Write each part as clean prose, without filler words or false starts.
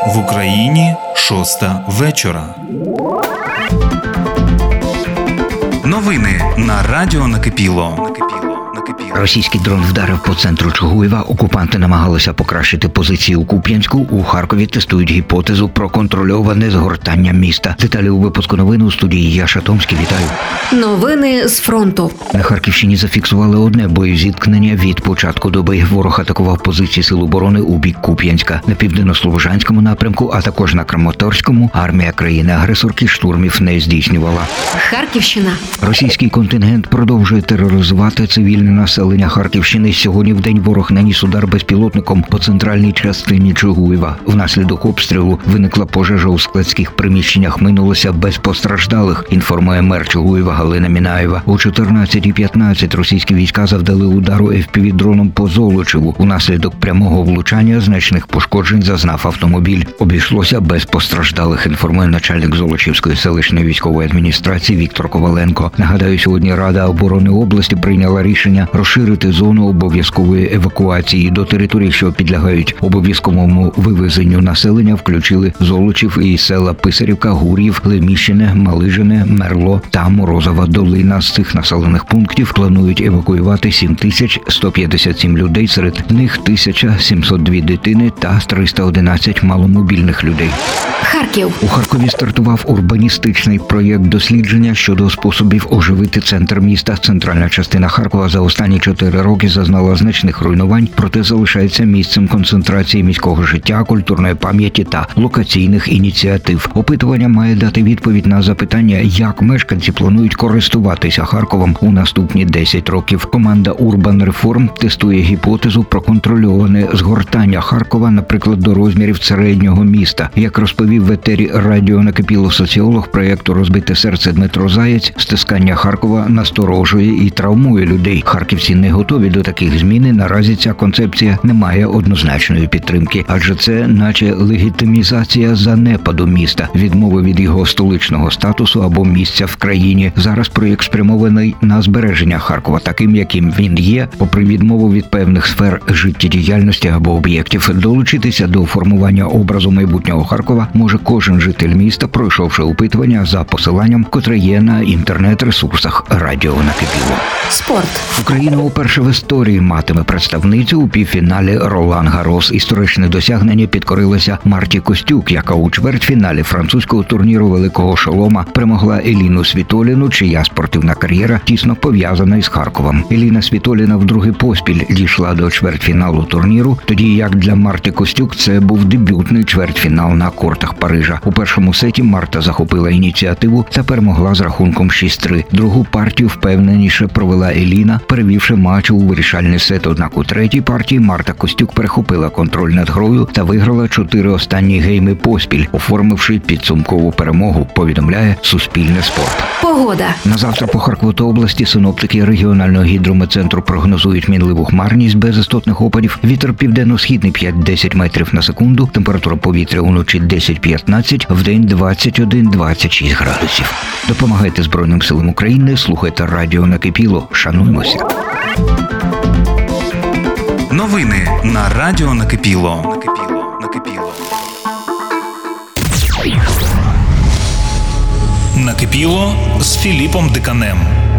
В Україні 6 вечора. Новини на Радіо Накипіло. Російський дрон вдарив по центру Чугуєва. Окупанти намагалися покращити позиції у Куп'янську. У Харкові тестують гіпотезу про контрольоване згортання міста. Деталі у випуску новин у студії Яша Томський. Вітаю. Новини з фронту. На Харківщині зафіксували одне боєзіткнення від початку доби. Ворог атакував позиції сил оборони у бік Куп'янська. На південно-слобожанському напрямку, а також на Краматорському, армія країни-агресорки штурмів не здійснювала. Харківщина. Російський контингент продовжує тероризувати цивільне населення Харківщини. Сьогодні вдень ворог наніс удар безпілотником по центральній частині Чугуєва. Внаслідок обстрілу виникла пожежа у складських приміщеннях. Минулося без постраждалих, інформує мер Чугуєва Галина Мінаєва. О 14:15 російські війська завдали удару FPV-дроном по Золочеву. Унаслідок прямого влучання значних пошкоджень зазнав автомобіль. Обійшлося без постраждалих, інформує начальник Золочівської селищної військової адміністрації Віктор Коваленко. Нагадаю, сьогодні Рада оборони області прийняла рішення розширити зону обов'язкової евакуації. До територій, що підлягають обов'язковому вивезенню населення, включили Золочів і села Писарівка, Гур'їв, Леміщине, Малижине, Мерло та Морозова долина. З цих населених пунктів планують евакуювати 7157 людей, серед них 1702 дитини та 311 маломобільних людей. Харків. У Харкові стартував урбаністичний проєкт дослідження щодо способів оживити центр міста. Центральна частина Харкова за останні 4 роки зазнала значних руйнувань, проте залишається місцем концентрації міського життя, культурної пам'яті та локаційних ініціатив. Опитування має дати відповідь на запитання, як мешканці планують користуватися Харковом у наступні 10 років. Команда Urban Reform тестує гіпотезу про контрольоване згортання Харкова, наприклад, до розмірів середнього міста. Як розповів в етері Радіо Накипіло соціолог проєкту «Розбите серце» Дмитро Заєць, стискання Харкова насторожує і травмує людей. Харківці не готові до таких змін, і наразі ця концепція не має однозначної підтримки, адже це наче легітимізація занепаду міста, відмови від його столичного статусу або місця в країні. Зараз проєкт спрямований на збереження Харкова таким, яким він є, попри відмову від певних сфер життєдіяльності або об'єктів. Долучитися до формування образу майбутнього Харкова може кожен житель міста, пройшовши опитування за посиланням, котре є на інтернет-ресурсах Радіо Накипіло. Спорт. Україна уперше в історії матиме представницю у півфіналі Ролан Гарос. Історичне досягнення підкорилося Марті Костюк, яка у чвертьфіналі французького турніру Великого Шолома перемогла Еліну Світоліну, чия спортивна кар'єра тісно пов'язана із Харковом. Еліна Світоліна вдруге поспіль дійшла до чвертьфіналу турніру, тоді як для Марти Костюк це був дебютний чвертьфінал на кортах Парижа. У першому сеті Марта захопила ініціативу та перемогла з рахунком 6-3. Другу партію впевненіше провела Еліна, перевівши матч у вирішальний сет. Однак у третій партії Марта Костюк перехопила контроль над грою та виграла 4 останні гейми поспіль, оформивши підсумкову перемогу, повідомляє Суспільне спорт. Погода. На завтра по Харкову та області синоптики регіонального гідрометцентру прогнозують мінливу хмарність без істотних опадів. Вітер південно-східний 5-10 метрів на секунду. Температура повітря уночі 10-15, вдень 21-26 градусів. Допомагайте Збройним силам України, слухайте Радіо Накипіло. Шануймося. Новини на Радіо Накипіло. Накипіло з Філіпом Диканем.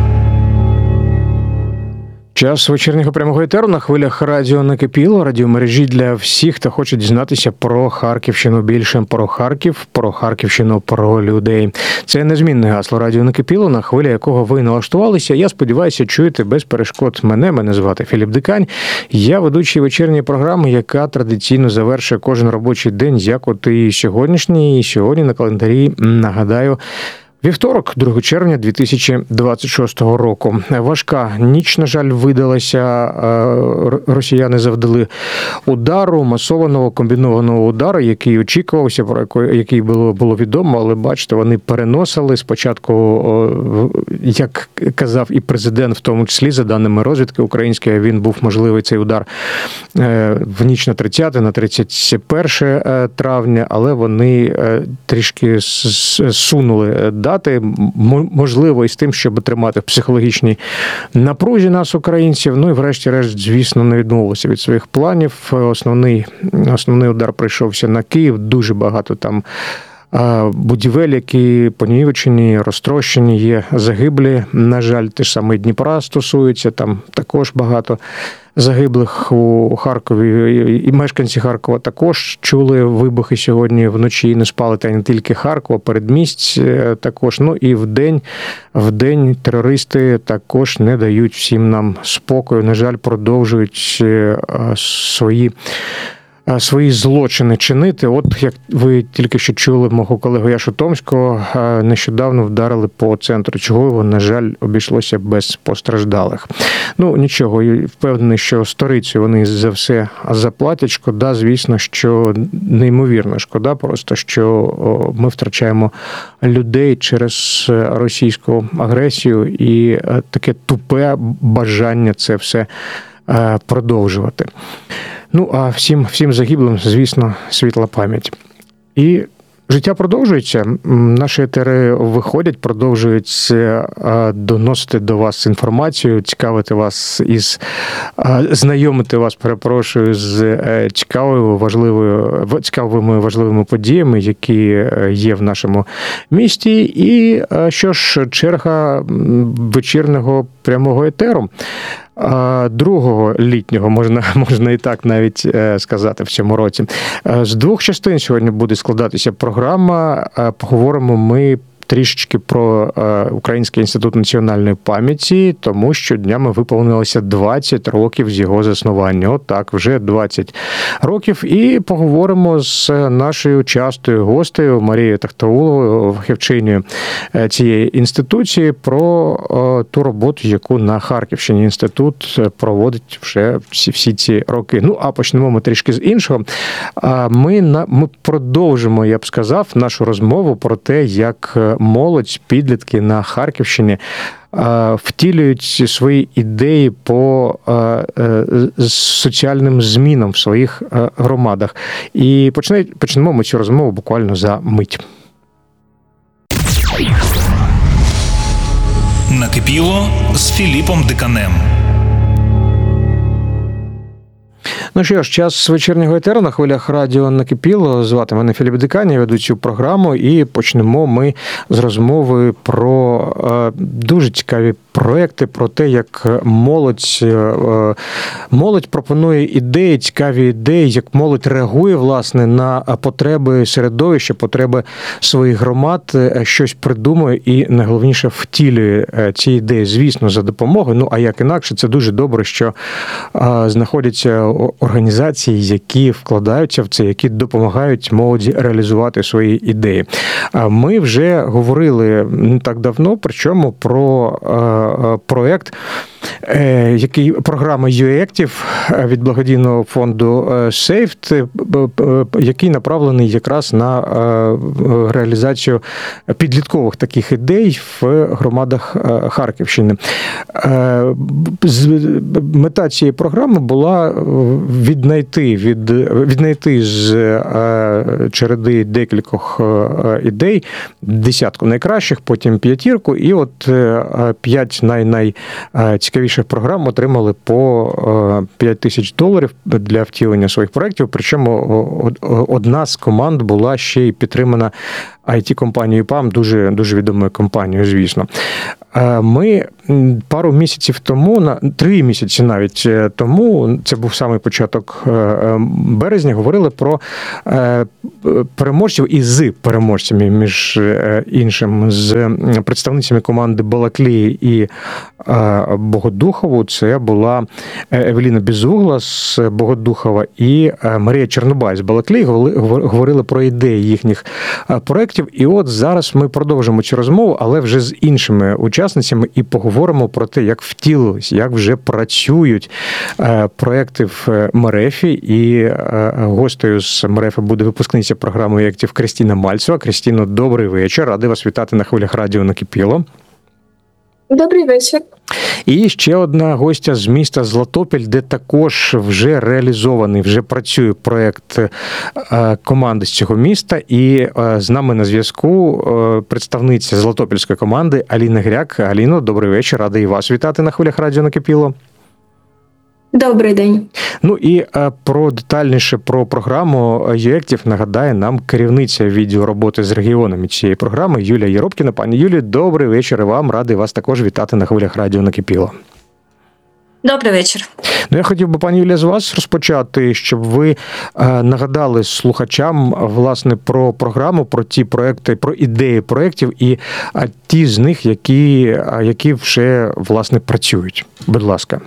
Час вечірнього прямого етеру на хвилях Радіо Накипіло, радіомережі для всіх, хто хоче дізнатися про Харківщину більше, про Харків, про Харківщину, про людей. Це незмінне гасло Радіо Накипіло, на хвилі якого ви налаштувалися. Я сподіваюся, чуєте без перешкод мене. Мене звати Філіп Дикань. Я ведучий вечірньої програми, яка традиційно завершує кожен робочий день, як от і сьогоднішній. І сьогодні на календарі, нагадаю, вівторок, 2 червня 2026 року. Важка ніч, на жаль, видалася. Росіяни завдали удару, масованого комбінованого удару, який очікувався, про який було відомо, але бачите, вони переносили. Спочатку, як казав і президент, в тому числі, за даними розвідки української, він був можливий цей удар в ніч на 30, на 31 травня, але вони трішки сунули дату. виглядати, можливо, і з тим, щоб тримати в психологічній напрузі нас, українців. Ну і врешті-решт, звісно, не відмовилися від своїх планів. Основний удар прийшовся на Київ, дуже багато там будівель, які понівечені, розтрощені, є загиблі. На жаль, те ж саме Дніпра стосується, там також багато загиблих у Харкові. І мешканці Харкова також чули вибухи сьогодні вночі і не спали, та й не тільки Харкова, передмість також. Ну і вдень терористи також не дають всім нам спокою. На жаль, продовжують свої злочини чинити. От, як ви тільки що чули мого колегу Яшу Томського, нещодавно вдарили по центру Чугуєва, на жаль, обійшлося без постраждалих. Ну, нічого, впевнений, що сторицею вони за все заплатять. Шкода, звісно, що неймовірно шкода просто, що ми втрачаємо людей через російську агресію і таке тупе бажання це все продовжувати. Ну, а всім загиблим, звісно, світла пам'ять. І життя продовжується. Наші етери виходять, продовжують доносити до вас інформацію, цікавити вас знайомити вас, перепрошую, з цікавими важливими подіями, які є в нашому місті. І що ж, черга вечірнього прямого етеру. Другого літнього, можна і так навіть сказати, в цьому році. З двох частин сьогодні буде складатися програма. Поговоримо ми трішечки про Український інститут національної пам'яті, тому що днями виповнилося 20 років з його заснування. Отак, вже 20 років. І поговоримо з нашою частою гостею Марією Тахтауловою, фахівчинею цієї інституції, про ту роботу, яку на Харківщині інститут проводить вже всі ці роки. Ну, а почнемо ми трішки з іншого. Ми продовжимо, я б сказав, нашу розмову про те, як молодь, підлітки на Харківщині втілюють свої ідеї по соціальним змінам в своїх громадах. І почнемо ми цю розмову буквально за мить. Накипіло з Філіпом Диканем. Ну що ж, час вечірнього етеру на хвилях радіо накипіло. Звати мене Філіп Дикань, я веду цю програму, і почнемо ми з розмови про дуже цікаві проекти, про те, як молодь пропонує ідеї, цікаві ідеї, як молодь реагує, власне, на потреби середовища, потреби своїх громад, щось придумує і, найголовніше, втілює ці ідеї, звісно, за допомогою. Ну, а як інакше, це дуже добре, що знаходяться організації, які вкладаються в це, які допомагають молоді реалізувати свої ідеї. Ми вже говорили не так давно, причому про проєкт, програма UActive від благодійного фонду SAFED, який направлений якраз на реалізацію підліткових таких ідей в громадах Харківщини. Мета цієї програми була віднайти з череди декількох ідей десятку найкращих, потім п'ятірку, і от 5 найцікавіших програм отримали по $5,000 для втілення своїх проєктів, причому одна з команд була ще й підтримана IT-компанією ПАМ, дуже, дуже відомою компанією, звісно. Ми пару місяців тому, 3 місяці навіть тому, це був самий початок березня, говорили про переможців і з переможцями, між іншим, з представницями команди Балаклії і Богодухову. Це була Евеліна Безугла з Богодухова і Марія Чернобай з Балаклії. Говорили про ідеї їхніх проєктів. І от зараз ми продовжимо цю розмову, але вже з іншими учасницями, і поговоримо про те, як втілились, як вже працюють проєкти в МРЕФі. І гостею з МРЕФи буде випускниця програми UActive Крістіна Мальцева. Крістіно, добрий вечір. Радий вас вітати на хвилях радіо «Накипіло». Добрий вечір. І ще одна гостя з міста Златопіль, де також вже реалізований, вже працює проєкт команди з цього міста. І з нами на зв'язку представниця Златопільської команди Аліна Гряк. Аліно, добрий вечір, радий вас вітати на хвилях радіо Накипіло. Добрий день. Ну і детальніше про програму UX нагадає нам керівниця відділу роботи з регіонами цієї програми Юлія Єробкіна. Пані Юлі, добрий вечір і вам. Радий вас також вітати на хвилях радіо Накипіло. Добрий вечір. Ну, я хотів би, пані Юлія, з вас розпочати, щоб ви нагадали слухачам, власне, про програму, про ті проекти, про ідеї проєктів і ті з них, які вже, власне, працюють. Будь ласка.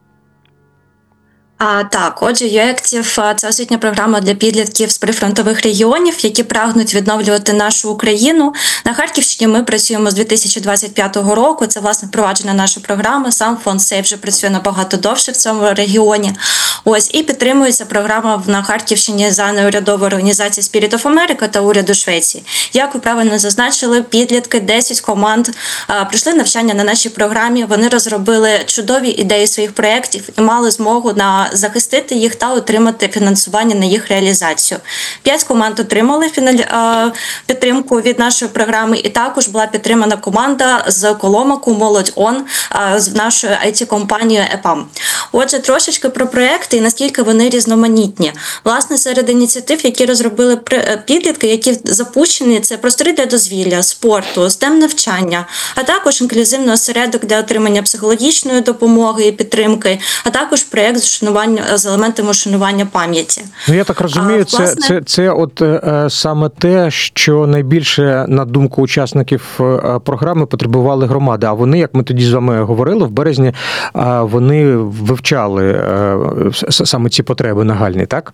Так, отже, UActive – це освітня програма для підлітків з прифронтових регіонів, які прагнуть відновлювати нашу Україну. На Харківщині ми працюємо з 2025 року, це, власне, впроваджена наша програма. Сам фонд «Сейф» вже працює набагато довше в цьому регіоні. Ось, і підтримується програма на Харківщині за неурядовою організацією Spirit of America та уряду Швеції. Як ви правильно зазначили, підлітки, 10 команд пройшли навчання на нашій програмі, вони розробили чудові ідеї своїх проєктів і мали змогу захистити їх та отримати фінансування на їх реалізацію. 5 команд отримали підтримку від нашої програми, і також була підтримана команда з Коломаку «Молодь ОН» з нашою IT-компанією EPAM. Отже, трошечки про проєкти і наскільки вони різноманітні. Власне, серед ініціатив, які розробили підлітки, які запущені, це простори для дозвілля, спорту, STEM навчання, а також інклюзивний осередок для отримання психологічної допомоги і підтримки, а також проєкт з елементами шанування пам'яті. Ну, я так розумію, це саме те, що найбільше, на думку учасників програми, потребували громади. А вони, як ми тоді з вами говорили, в березні вони вивчали саме ці потреби нагальні, так?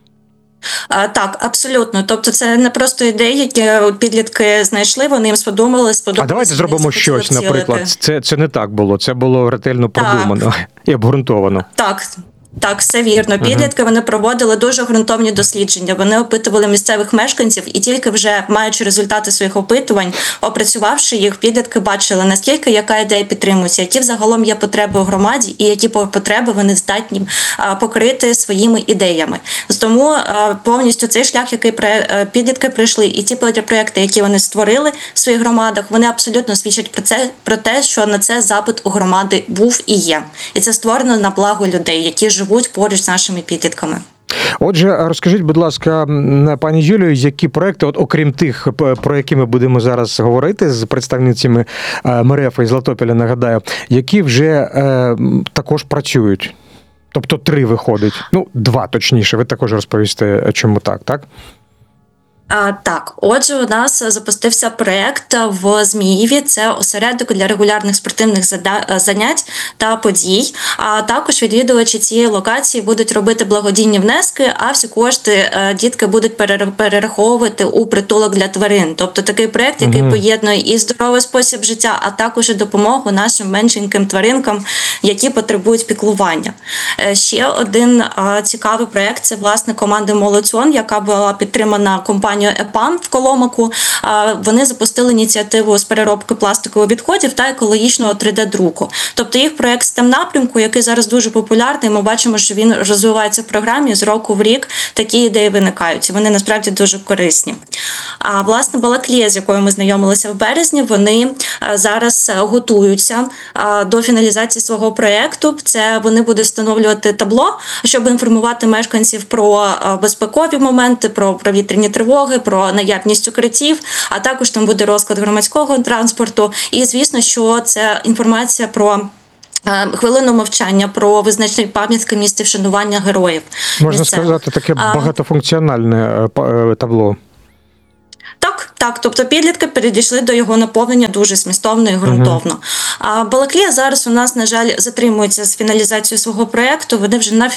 Так, абсолютно. Тобто це не просто ідеї, які підлітки знайшли, вони їм сподобалось. А давайте зробимо щось, наприклад. Це не так було, це було ретельно продумано і обґрунтовано. Так, все вірно. Підлітки, вони проводили дуже ґрунтовні дослідження, вони опитували місцевих мешканців і тільки вже маючи результати своїх опитувань, опрацювавши їх, підлітки бачили, наскільки яка ідея підтримується, які взагалом є потреби у громаді і які потреби вони здатні покрити своїми ідеями. Тому повністю цей шлях, який підлітки пройшли, і ті проєкти, які вони створили в своїх громадах, вони абсолютно свідчать про те, що на це запит у громади був і є. І це створено на благо людей, які живуть поруч з нашими підлітками. Отже, розкажіть, будь ласка, пані Юлію, які проекти, окрім тих, про які ми будемо зараз говорити з представницями МРЕФ і Златопіля, нагадаю, які вже також працюють? Тобто 3 виходить. 2 точніше, ви також розповісте, чому так? Так, отже, у нас запустився проєкт в Зміїві. Це осередок для регулярних спортивних занять та подій. А також відвідувачі цієї локації будуть робити благодійні внески, а всі кошти дітки будуть перераховувати у притулок для тварин. Тобто такий проєкт, який поєднує і здоровий спосіб життя, а також і допомогу нашим меншеньким тваринкам, які потребують піклування. Ще один цікавий проєкт – це, власне, команда «Молодь ОН», яка була підтримана компанією EPAM в Коломаку. Вони запустили ініціативу з переробки пластикових відходів та екологічного 3D-друку. Тобто їх проєкт STEM-напрямку, який зараз дуже популярний, ми бачимо, що він розвивається в програмі, з року в рік такі ідеї виникають, і вони насправді дуже корисні. А власне Балаклія, з якою ми знайомилися в березні, вони зараз готуються до фіналізації свого проєкту. Це вони будуть встановлювати табло, щоб інформувати мешканців про безпекові моменти, про повітряні тривоги, про наявність укриттів, а також там буде розклад громадського транспорту. І, звісно, що це інформація про хвилину мовчання, про визначні пам'ятки місця вшанування героїв. Можна сказати, таке багатофункціональне табло. Так, тобто підлітки перейшли до його наповнення дуже змістовно і ґрунтовно. Балаклія зараз у нас, на жаль, затримується з фіналізацією свого проєкту. Вони вже на